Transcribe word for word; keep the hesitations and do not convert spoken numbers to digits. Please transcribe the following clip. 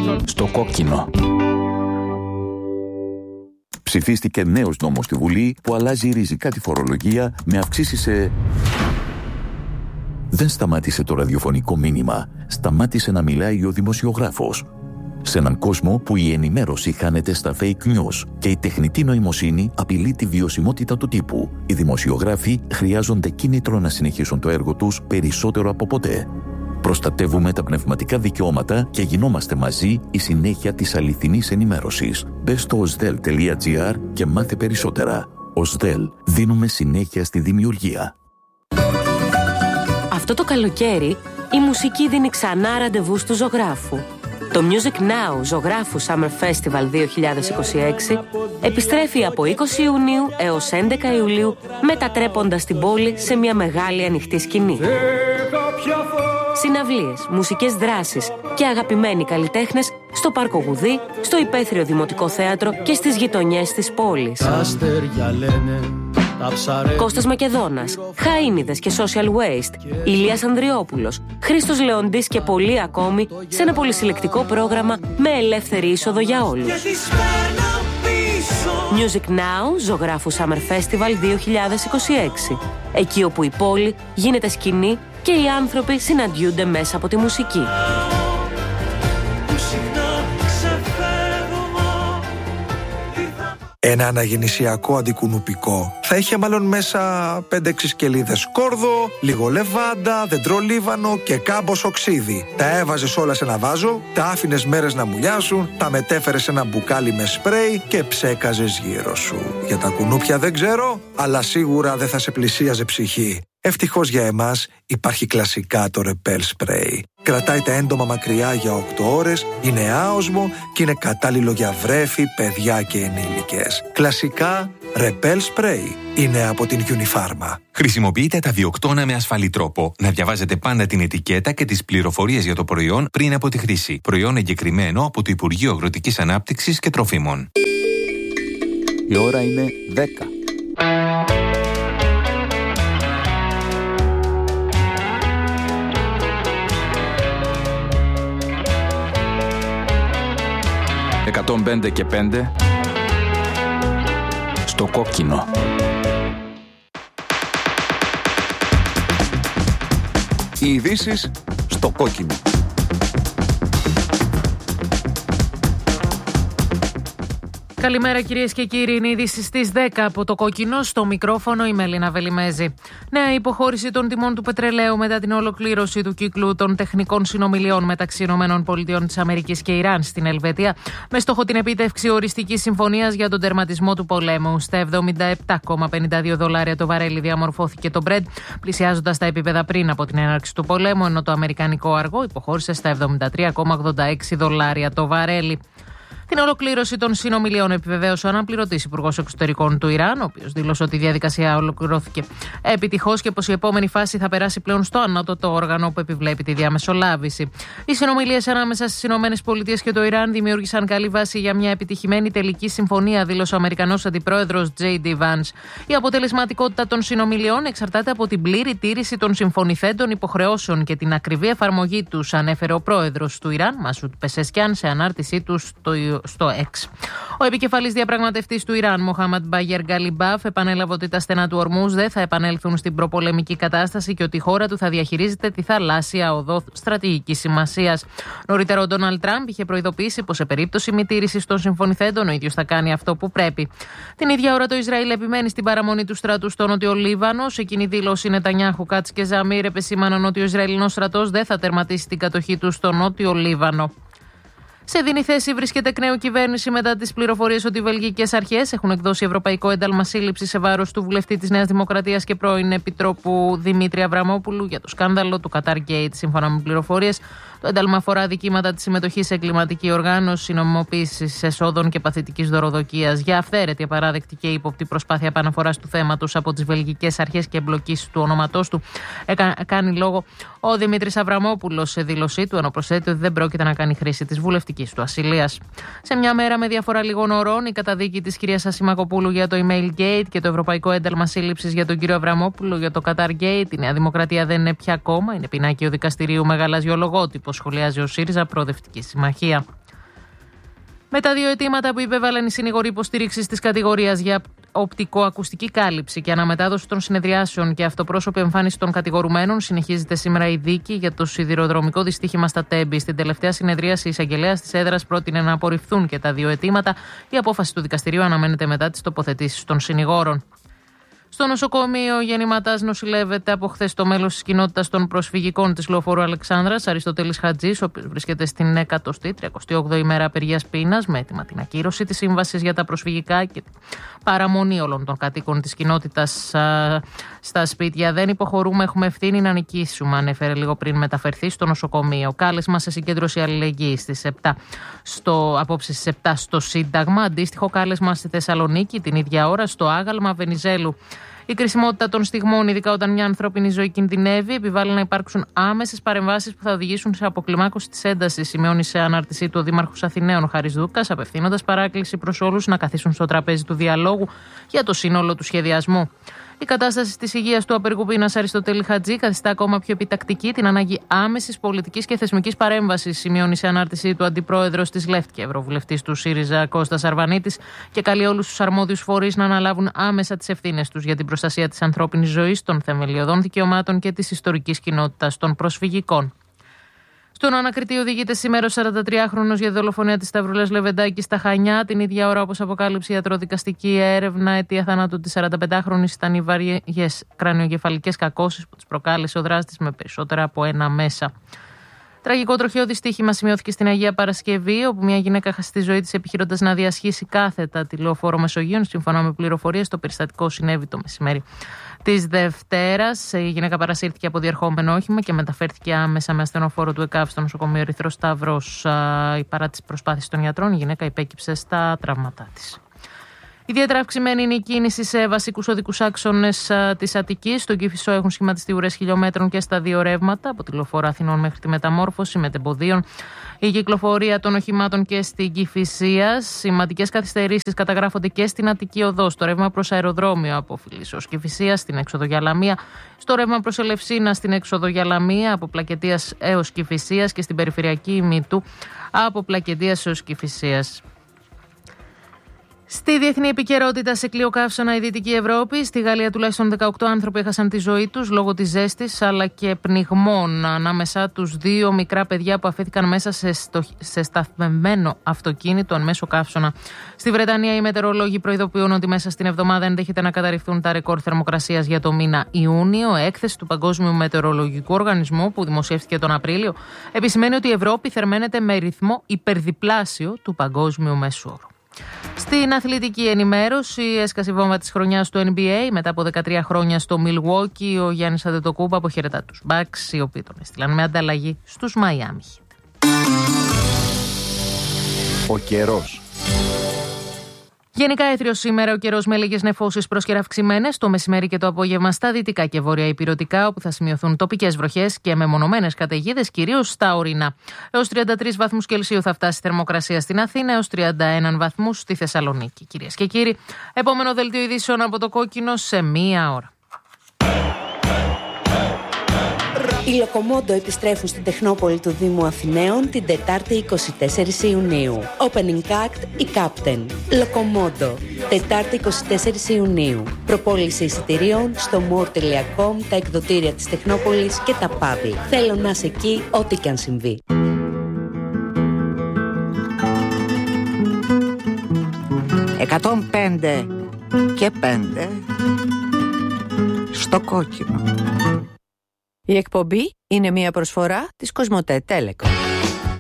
Στο κόκκινο. Ψηφίστηκε νέος νόμος στη Βουλή που αλλάζει ριζικά τη φορολογία με αυξήσεις σε... Δεν σταμάτησε το ραδιοφωνικό μήνυμα. Σταμάτησε να μιλάει ο δημοσιογράφος. Σε έναν κόσμο που η ενημέρωση χάνεται στα fake news και η τεχνητή νοημοσύνη απειλεί τη βιωσιμότητα του τύπου, οι δημοσιογράφοι χρειάζονται κίνητρο να συνεχίσουν το έργο τους περισσότερο από ποτέ. Προστατεύουμε τα πνευματικά δικαιώματα και γινόμαστε μαζί η συνέχεια της αληθινής ενημέρωσης. Μπες στο οσδέλ τελεία τζι άρ και μάθε περισσότερα. οσδέλ, δίνουμε συνέχεια στη δημιουργία. Αυτό το καλοκαίρι η μουσική δίνει ξανά ραντεβού του ζωγράφου. Το Music Now Ζωγράφου Summer Festival δύο χιλιάδες είκοσι έξι επιστρέφει από είκοσι Ιουνίου έως έντεκα Ιουλίου, μετατρέποντας την πόλη σε μια μεγάλη ανοιχτή σκηνή. Συναυλίες, μουσικές δράσεις και αγαπημένοι καλλιτέχνες στο Πάρκο Γουδί, στο Υπαίθριο Δημοτικό Θέατρο και στις γειτονιές της πόλης. Κώστας Μακεδόνας, Χαΐνιδες και Social Waste, Ηλίας Ανδριόπουλος, Χρήστος Λεοντής και πολλοί ακόμη σε ένα πολυσυλλεκτικό πρόγραμμα με ελεύθερη είσοδο για όλους. Music Now Ζωγράφου Summer Festival δύο χιλιάδες είκοσι έξι. Εκεί όπου η πόλη γίνεται σκηνή και οι άνθρωποι συναντιούνται μέσα από τη μουσική. Ένα αναγεννησιακό αντικουνουπικό θα είχε μάλλον μέσα πέντε έξι σκελίδες σκόρδο, λίγο λεβάντα, δεντρολίβανο και κάμποσο ξύδι. Τα έβαζες όλα σε ένα βάζο, τα άφηνες μέρες να μουλιάσουν, τα μετέφερες σε ένα μπουκάλι με σπρέι και ψέκαζες γύρω σου. Για τα κουνούπια δεν ξέρω, αλλά σίγουρα δεν θα σε πλησίαζε ψυχή. Ευτυχώς για εμάς υπάρχει κλασικά το Repel Spray. Κρατάει τα έντομα μακριά για οκτώ ώρες, είναι άοσμο και είναι κατάλληλο για βρέφη, παιδιά και ενήλικες. Κλασικά Repel Spray είναι από την Unifarma. Χρησιμοποιείτε τα διοκτώνα με ασφαλή τρόπο. Να διαβάζετε πάντα την ετικέτα και τις πληροφορίες για το προϊόν πριν από τη χρήση. Προϊόν εγκεκριμένο από το Υπουργείο Αγροτικής Ανάπτυξης και Τροφίμων. Η ώρα είναι δέκα. εκατόν πέντε και πέντε στο κόκκινο. Οι ειδήσεις στο κόκκινο. Καλημέρα κυρίες και κύριοι, είναι ειδήσεις στις δέκα από το κόκκινο, στο μικρόφωνο η Μελίνα Βελιμέζη. Νέα υποχώρηση των τιμών του πετρελαίου μετά την ολοκλήρωση του κύκλου των τεχνικών συνομιλιών μεταξύ ΗΠΑ και Ιράν στην Ελβετία, με στόχο την επίτευξη οριστικής συμφωνίας για τον τερματισμό του πολέμου. Στα εβδομήντα επτά κόμμα πενήντα δύο δολάρια το βαρέλι διαμορφώθηκε το Brent, πλησιάζοντας τα επίπεδα πριν από την έναρξη του πολέμου, ενώ το αμερικανικό αργό υποχώρησε στα εβδομήντα τρία κόμμα ογδόντα έξι δολάρια το βαρέλι. Την ολοκλήρωση των συνομιλιών επιβεβαίωσε ο αναπληρωτής υπουργός εξωτερικών του Ιράν, ο οποίος δήλωσε ότι η διαδικασία ολοκληρώθηκε επιτυχώς και πως η επόμενη φάση θα περάσει πλέον στο ανώτατο όργανο που επιβλέπει τη διαμεσολάβηση. Οι συνομιλίες ανάμεσα στις ΗΠΑ και το Ιράν δημιούργησαν καλή βάση για μια επιτυχημένη τελική συμφωνία, δήλωσε ο Αμερικανός αντιπρόεδρος τζέι ντι Vance. Η αποτελεσματικότητα των συνομιλιών εξαρτάται από την πλήρη τήρηση των συμφωνηθέντων υποχρεώσεων και την ακριβή εφαρμογή τους, ανέφερε ο πρόεδρος του Ιράν, Μασούτ Πεσεσκιάν, σε ανάρτησή του στο στο X. Ο επικεφαλής διαπραγματευτής του Ιράν, Μοχάμαντ Μπάγερ Γκαλιμπάφ, επανέλαβε ότι τα στενά του Ορμούζ δεν θα επανέλθουν στην προπολεμική κατάσταση και ότι η χώρα του θα διαχειρίζεται τη θαλάσσια οδό στρατηγικής σημασίας. Νωρίτερα, ο Ντόναλντ Τραμπ είχε προειδοποιήσει πως σε περίπτωση μη τήρησης των συμφωνηθέντων ο ίδιος θα κάνει αυτό που πρέπει. Την ίδια ώρα, το Ισραήλ επιμένει στην παραμονή του στρατού στο Νότιο Λίβανο. Σε εκείνη δήλωση, Νετανιάχου, Κάτς και Ζαμίρ επεσήμαναν ότι ο Ισραηλινός στρατός δεν θα τερματίσει την κατοχή του στο Νότιο Λίβανο. Σε δίνη θέση βρίσκεται εκ νέου κυβέρνηση μετά τις πληροφορίες ότι οι βελγικές αρχές έχουν εκδώσει ευρωπαϊκό ένταλμα σύλληψης σε βάρος του βουλευτή της Νέας Δημοκρατίας και πρώην Επιτρόπου Δημήτρη Αβραμόπουλου για το σκάνδαλο του Qatar Gate. Σύμφωνα με πληροφορίες, το ένταλμα αφορά δικήματα της συμμετοχής σε εγκληματική οργάνωση, νομιμοποίησης εσόδων και παθητικής δωροδοκίας για αυθαίρετη, απαράδεκτη και ύποπτη προσπάθεια επαναφοράς του θέματος από τις βελγικές αρχές και εμπλοκής του ονόματός του. Έκα, κάνει λόγο ο Δημήτρης Αβραμόπουλος σε δήλωσή του, ενώ προσθέτει ότι δεν πρόκειται να κάνει χρήση της βουλευτικής του ασυλίας. Σε μια μέρα με διαφορά λίγων ωρών, η καταδίκη της κυρίας Ασημακοπούλου για το email gate και το ευρωπαϊκό ένταλμα σύλληψης για τον κύριο Αβραμόπουλο για το Qatar Gate. Η Νέα Δημοκρατία δεν είναι πια κόμμα, είναι πινάκιο δικαστηρίου με γαλάζιο λογότυπο, σχολιάζει ο ΣΥΡΙΖΑ, Προοδευτική Συμμαχία. Με τα δύο αιτήματα που υπέβαλαν οι συνηγοροί υποστήριξης της κατηγορίας για οπτικοακουστική κάλυψη και αναμετάδοση των συνεδριάσεων και αυτοπρόσωπη εμφάνιση των κατηγορουμένων, συνεχίζεται σήμερα η δίκη για το σιδηροδρομικό δυστύχημα στα Τέμπη. Στην τελευταία συνεδρίαση, η εισαγγελέας της έδρας πρότεινε να απορριφθούν και τα δύο αιτήματα. Η απόφαση του δικαστηρίου αναμένεται μετά τις τοποθετήσεις των συνηγόρων. Στο νοσοκομείο Γεννηματάς νοσηλεύεται από χθες το μέλος της κοινότητας των προσφυγικών της Λεωφόρου Αλεξάνδρας, Αριστοτέλης Χατζής, ο οποίος βρίσκεται στην εκατοστή τριαντάτη όγδοη ημέρα απεργίας πείνας, με έτοιμα την ακύρωση της σύμβασης για τα προσφυγικά και παραμονή όλων των κατοίκων της κοινότητας α, στα σπίτια. Δεν υποχωρούμε, έχουμε ευθύνη να νικήσουμε, ανέφερε λίγο πριν μεταφερθεί στο νοσοκομείο. Κάλεσμα σε συγκέντρωση αλληλεγγύης στις επτά στο, απόψε στις επτά στο Σύνταγμα. Αντίστοιχο κάλεσμα στη Θεσσαλονίκη την ίδια ώρα στο Άγαλμα Βενιζέλου. Η κρισιμότητα των στιγμών, ειδικά όταν μια ανθρώπινη ζωή κινδυνεύει, επιβάλλει να υπάρξουν άμεσες παρεμβάσεις που θα οδηγήσουν σε αποκλιμάκωση της έντασης, σημειώνει σε ανάρτησή του ο Δήμαρχος Αθηναίων Χάρης Δούκας, απευθύνοντας παράκληση προς όλους να καθίσουν στο τραπέζι του διαλόγου για το σύνολο του σχεδιασμού. Η κατάσταση της υγείας του απεργού πείνας Αριστοτέλη Χατζή καθιστά ακόμα πιο επιτακτική την ανάγκη άμεσης πολιτικής και θεσμικής παρέμβασης, σημειώνει σε ανάρτησή του αντιπρόεδρος της ΛΕΦΤ και ευρωβουλευτής του ΣΥΡΙΖΑ Κώστας Αρβανίτης, και καλεί όλους τους αρμόδιους φορείς να αναλάβουν άμεσα τις ευθύνες τους για την προστασία της ανθρώπινης ζωής, των θεμελιωδών δικαιωμάτων και της ιστορικής κοινότητας των προσφυγικών. Στον ανακριτή οδηγείται σήμερα ο σαραντατριάχρονος για δολοφονία της Σταυρούλας Λεβεντάκη στα Χανιά. Την ίδια ώρα, όπως αποκάλυψε η ιατροδικαστική έρευνα, αιτία θανάτου της σαρανταπεντάχρονης ήταν οι βαριές κρανιογκεφαλικές κακώσεις που της προκάλεσε ο δράστης με περισσότερα από ένα μέσα. Τραγικό τροχαίο δυστύχημα σημειώθηκε στην Αγία Παρασκευή, όπου μια γυναίκα χάσει τη ζωή της επιχειρώντας να διασχίσει κάθετα τη λεωφόρο Μεσογείων. Σύμφωνα με πληροφορίες, το περιστατικό συνέβη το μεσημέρι της Δευτέρας. Η γυναίκα παρασύρθηκε από διερχόμενο όχημα και μεταφέρθηκε άμεσα με ασθενοφόρο του ΕΚΑΒ στο νοσοκομείο Ερυθρός Σταυρός. Παρά τις προσπάθειες των γιατρών, η γυναίκα υπέκυψε στα τραύματά της. Ιδιαίτερα αυξημένη είναι η κίνηση σε βασικούς οδικούς άξονες της Αττικής. Στον Κηφισό έχουν σχηματιστεί ουρές χιλιόμετρων και στα δύο ρεύματα, από τη λεωφόρο Αθηνών μέχρι τη Μεταμόρφωση, μετεμποδίων. Η κυκλοφορία των οχημάτων και στην Κηφισία. Σημαντικές καθυστερήσεις καταγράφονται και στην Αττική Οδό, στο ρεύμα προς αεροδρόμιο από Φιλής ως Κηφισίας, στην έξοδο για Λαμία, στο ρεύμα προς Ελευσίνα, στην έξοδο για Λαμία από Πλακετίας έως Κηφισίας και στην περιφερειακή Μητού από Πλακετίας έως Κηφισίας. Στη διεθνή επικαιρότητα, σε κλειοκαύσωνα η Δυτική Ευρώπη. Στη Γαλλία τουλάχιστον δεκαοκτώ άνθρωποι έχασαν τη ζωή τους λόγω της ζέστης αλλά και πνιγμών. Ανάμεσά τους δύο μικρά παιδιά που αφήθηκαν μέσα σε, στο... σε σταθμευμένο αυτοκίνητο εν μέσω καύσωνα. Στη Βρετανία οι μετεωρολόγοι προειδοποιούν ότι μέσα στην εβδομάδα ενδέχεται να καταρριφθούν τα ρεκόρ θερμοκρασίας για το μήνα Ιούνιο. Έκθεση του Παγκόσμιου Μετεωρολογικού Οργανισμού που δημοσιεύτηκε τον Απρίλιο επισημαίνει ότι η Ευρώπη θερμαίνεται με ρυθμό υπερδιπλάσιο του παγκόσμιου μέσου όρου. Στην αθλητική ενημέρωση, έσκασε η βόμβα της χρονιάς του N B A μετά από δεκατρία χρόνια στο Milwaukee. Ο Γιάννης Αντετοκούμπο αποχαιρετά τους Bucks, οι οποίοι τον έστειλαν με ανταλλαγή στους Miami Heat. Ο καιρός. Γενικά έθριος σήμερα ο καιρός με λίγες νεφώσεις πρόσκαιρα αυξημένες το μεσημέρι και το απόγευμα στα δυτικά και βόρεια ηπειρωτικά, όπου θα σημειωθούν τοπικές βροχές και μεμονωμένες καταιγίδες, κυρίως στα ορεινά. Έως τριάντα τρεις βαθμούς Κελσίου θα φτάσει η θερμοκρασία στην Αθήνα, έως τριάντα ένα βαθμούς στη Θεσσαλονίκη. Κυρίες και κύριοι, επόμενο δελτίο ειδήσεων από το Κόκκινο σε μία ώρα. Οι Λοκομόντο επιστρέφουν στην Τεχνόπολη του Δήμου Αθηναίων την Τετάρτη εικοστή τέταρτη Ιουνίου. Opening Act η Captain. Λοκομόντο. Τετάρτη εικοστή τέταρτη Ιουνίου. Προπόληση εισιτηρίων στο more τελεία com, τα εκδοτήρια της Τεχνόπολης και τα παύλα. Θέλω να είσαι εκεί ό,τι και αν συμβεί. εκατόν πέντε και πέντε στο Κόκκινο. Η εκπομπή είναι μια προσφορά της Κοσμοτέ Telecom.